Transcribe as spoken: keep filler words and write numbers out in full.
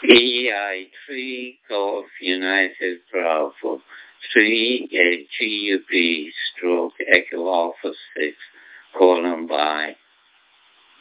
E I three Golf United Bravo three G U B stroke Echo Alpha six colon by